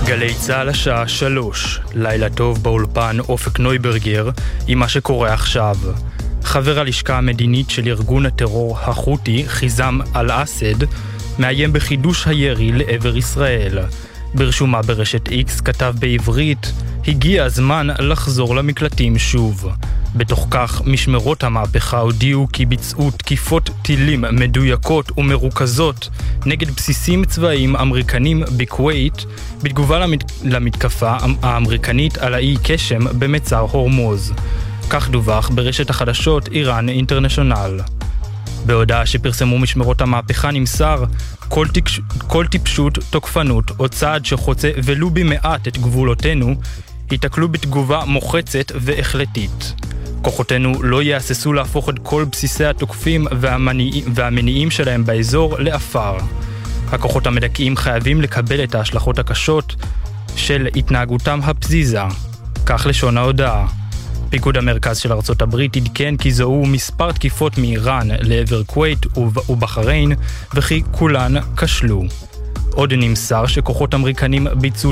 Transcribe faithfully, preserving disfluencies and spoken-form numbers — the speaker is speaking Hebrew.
גלי צהל השעה שלוש, לילה טוב באולפן אופק נויברגר עם מה שקורה עכשיו. חבר הלשכה המדינית של ארגון הטרור החותי, חיזם אל-אסד, מאיים בחידוש הירי לעבר ישראל. ברשומה ברשת X כתב בעברית, הגיע הזמן לחזור למקלטים שוב. בתוך כך, משמרות המהפכה הודיעו כי ביצעו תקיפות טילים מדויקות ומרוכזות נגד בסיסים צבאיים אמריקנים בכווית, בתגובה למת... למתקפה האמריקנית על האי קשם במצר הורמוז. כך דווח ברשת החדשות איראן אינטרנשיונל. בהודעה שפרסמו משמרות המהפכה נמסר, כל, תקש... כל טיפשות, תוקפנות או צעד שחוצה ולו במעט את גבולותינו, ייתקלו בתגובה מוחצת והחלטית. כוחותינו לא יאססו להפוך את כל בסיסי התוקפים והמניע... והמניעים שלהם באזור לאפר. הכוחות המדכאים חייבים לקבל את ההשלכות הקשות של התנהגותם הפזיזה. כך לשון ההודעה. פיקוד המרכז של ארצות הברית עדכן כי זוהו מספר תקיפות מאיראן לעבר כווית ובחריין, וכי כולן כשלו. עוד נמסר שכוחות אמריקנים ביצעו